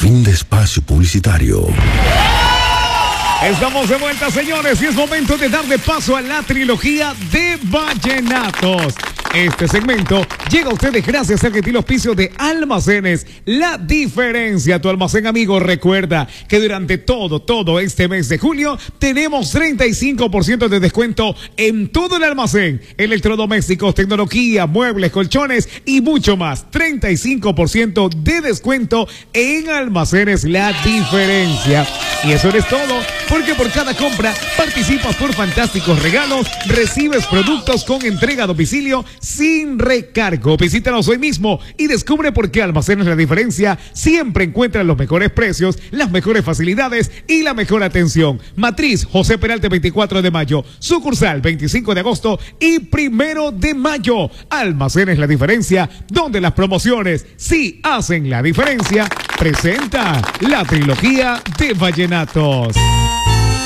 Fin de espacio publicitario. Estamos de vuelta, señores, y es momento de darle paso a la trilogía de vallenatos. Este segmento llega a ustedes gracias al gentil auspicio de Almacenes La Diferencia. Tu almacén amigo, recuerda que durante todo este mes de julio tenemos 35% de descuento en todo el almacén. Electrodomésticos, tecnología, muebles, colchones y mucho más. 35% de descuento en Almacenes La Diferencia. Y eso no es todo, porque por cada compra participas por fantásticos regalos, recibes productos con entrega a domicilio sin recargo. Visítanos hoy mismo y descubre por qué Almacenes La Diferencia siempre encuentra los mejores precios, las mejores facilidades y la mejor atención. Matriz José Peralta 24 de mayo, sucursal 25 de agosto y 1 de mayo. Almacenes La Diferencia, donde las promociones sí hacen la diferencia. Presenta la trilogía de vallenatos.